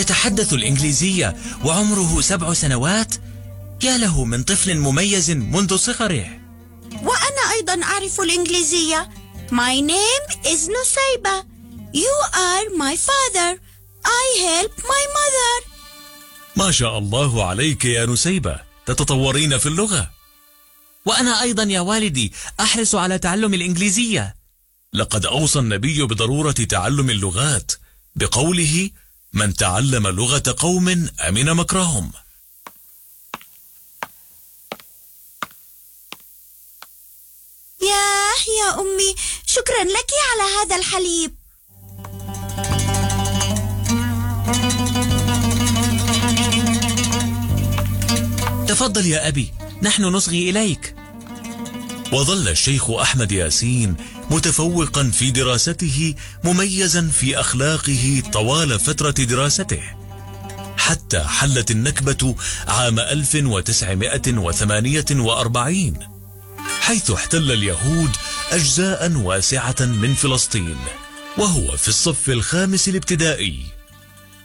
يتحدث الإنجليزية وعمره 7 سنوات. يا له من طفل مميز منذ صغره. وأنا أيضا أعرف الإنجليزية. My name is نسيبة. You are my father. I help my mother. ما شاء الله عليك يا نسيبة، تتطورين في اللغة. وأنا أيضا يا والدي أحرص على تعلم الإنجليزية. لقد أوصى النبي بضرورة تعلم اللغات بقوله: من تعلم لغة قوم أمن مكرهم. يا أمي، شكرا لك على هذا الحليب. تفضل يا أبي، نحن نصغي إليك. وظل الشيخ أحمد ياسين متفوقا في دراسته، مميزا في أخلاقه طوال فترة دراسته، حتى حلت النكبة عام 1948، حيث احتل اليهود أجزاء واسعة من فلسطين، وهو في الصف الخامس الابتدائي.